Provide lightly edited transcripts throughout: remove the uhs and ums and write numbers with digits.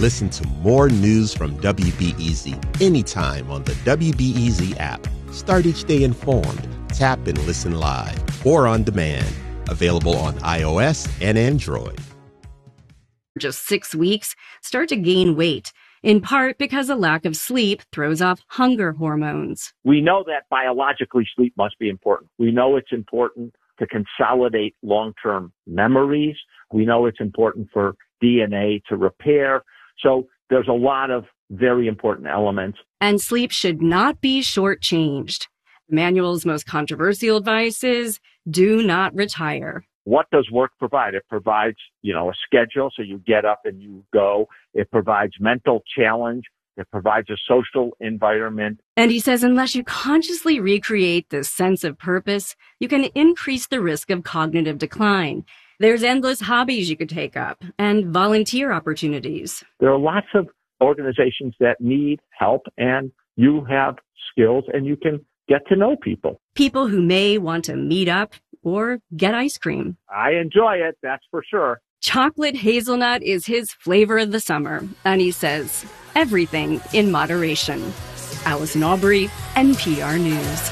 Listen to more news from WBEZ anytime on the WBEZ app. Start each day informed. Tap and listen live or on demand. Available on iOS and Android. Just 6 weeks, start to gain weight, in part because a lack of sleep throws off hunger hormones. We know that biologically sleep must be important. We know it's important to consolidate long-term memories. We know it's important for DNA to repair. So there's a lot of very important elements. And sleep should not be shortchanged. The manual's most controversial advice is do not retire. What does work provide? It provides, a schedule so you get up and you go. It provides mental challenge. It provides a social environment. And he says unless you consciously recreate this sense of purpose, you can increase the risk of cognitive decline. There's endless hobbies you could take up and volunteer opportunities. There are lots of organizations that need help, and you have skills and you can get to know people. People who may want to meet up or get ice cream. I enjoy it, that's for sure. Chocolate hazelnut is his flavor of the summer, and he says everything in moderation. Allison Aubrey, NPR News.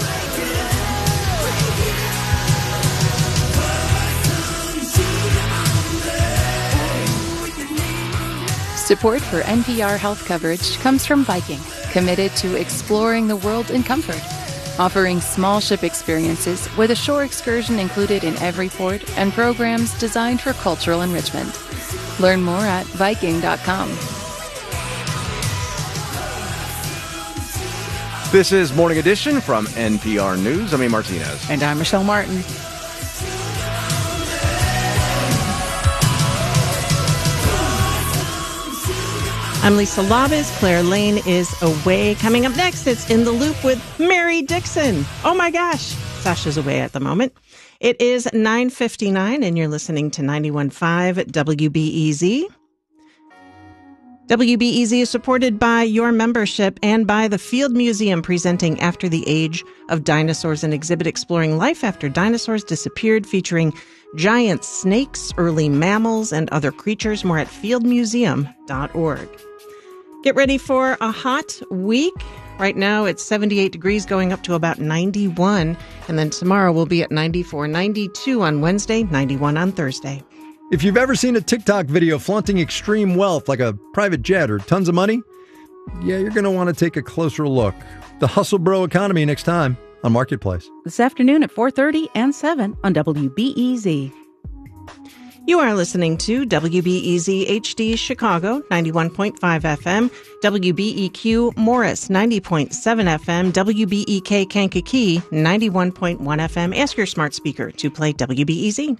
Support for NPR health coverage comes from Viking, committed to exploring the world in comfort. Offering small ship experiences with a shore excursion included in every port and programs designed for cultural enrichment. Learn more at Viking.com. This is Morning Edition from NPR News. I'm A. Martinez. And I'm Michelle Martin. I'm Lisa Labis. Claire Lane is away. Coming up next, it's In the Loop with Mary Dixon. Oh my gosh, Sasha's away at the moment. It is 9:59 and you're listening to 91.5 WBEZ. WBEZ is supported by your membership and by the Field Museum, presenting After the Age of Dinosaurs, an exhibit exploring life after dinosaurs disappeared, featuring giant snakes, early mammals, and other creatures. More at fieldmuseum.org. Get ready for a hot week. Right now it's 78 degrees going up to about 91. And then tomorrow we'll be at 94, 92 on Wednesday, 91 on Thursday. If you've ever seen a TikTok video flaunting extreme wealth like a private jet or tons of money, yeah, you're going to want to take a closer look. The Hustle Bro Economy next time on Marketplace. This afternoon at 4:30 and 7 on WBEZ. You are listening to WBEZ HD Chicago, 91.5 FM, WBEQ Morris, 90.7 FM, WBEK Kankakee, 91.1 FM. Ask your smart speaker to play WBEZ.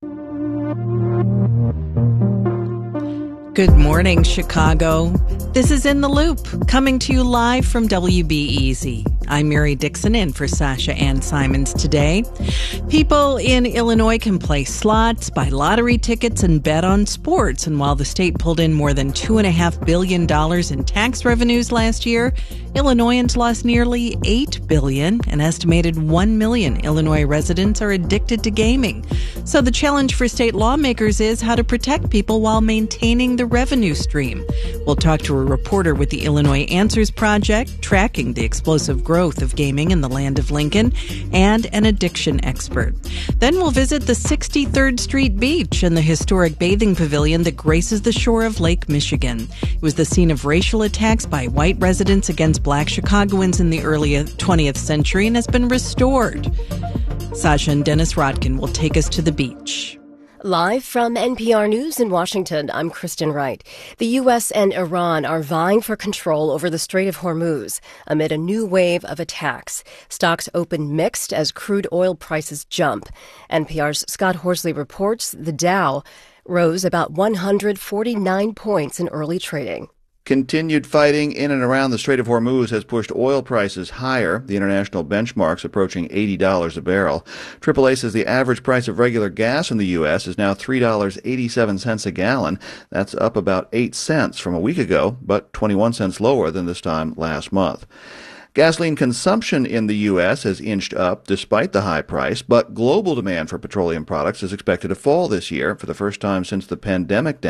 Good morning, Chicago. This is In the Loop, coming to you live from WBEZ. I'm Mary Dixon in for Sasha Ann Simons today. People in Illinois can play slots, buy lottery tickets, and bet on sports. And while the state pulled in more than $2.5 billion in tax revenues last year, Illinoisans lost nearly $8 billion. An estimated 1 million Illinois residents are addicted to gaming. So the challenge for state lawmakers is how to protect people while maintaining the revenue stream. We'll talk to a reporter with the Illinois Answers Project, tracking the explosive growth of gaming in the land of Lincoln, and an addiction expert. Then we'll visit the 63rd Street Beach and the historic bathing pavilion that graces the shore of Lake Michigan. It was the scene of racial attacks by white residents against black Chicagoans in the early 20th century and has been restored. Sasha and Dennis Rodkin will take us to the beach. Live from NPR News in Washington, I'm Kristen Wright. The U.S. and Iran are vying for control over the Strait of Hormuz amid a new wave of attacks. Stocks opened mixed as crude oil prices jump. NPR's Scott Horsley reports the Dow rose about 149 points in early trading. Continued fighting in and around the Strait of Hormuz has pushed oil prices higher, the international benchmarks approaching $80 a barrel. AAA says the average price of regular gas in the U.S. is now $3.87 a gallon. That's up about 8 cents from a week ago, but 21 cents lower than this time last month. Gasoline consumption in the U.S. has inched up despite the high price, but global demand for petroleum products is expected to fall this year for the first time since the pandemic